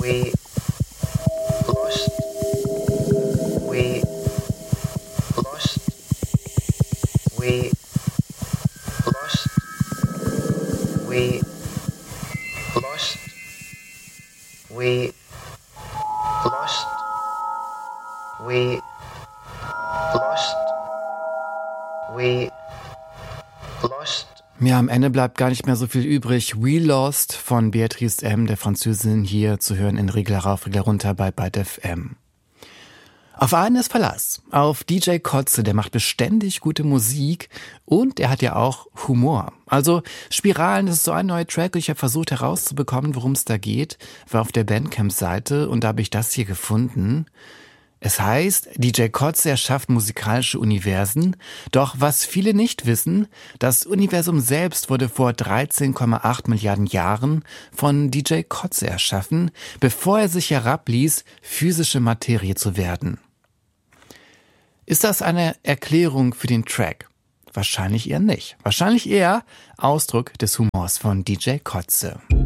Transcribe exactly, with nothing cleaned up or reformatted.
We lost. We lost. We lost. We lost. We lost. We lost. We lost. Ja, am Ende bleibt gar nicht mehr so viel übrig. We Lost von Beatrice M., der Französin, hier zu hören in Regler rauf, Regler runter bei Byte F M. Auf einen ist Verlass. Auf D J Koze, der macht beständig gute Musik und er hat ja auch Humor. Also Spiralen, das ist so ein neuer Track und ich habe versucht herauszubekommen, worum es da geht. War auf der Bandcamp-Seite und da habe ich das hier gefunden. Es heißt, D J Koze erschafft musikalische Universen, doch was viele nicht wissen, das Universum selbst wurde vor dreizehn Komma acht Milliarden Jahren von D J Koze erschaffen, bevor er sich herabließ, physische Materie zu werden. Ist das eine Erklärung für den Track? Wahrscheinlich eher nicht. Wahrscheinlich eher Ausdruck des Humors von D J Koze.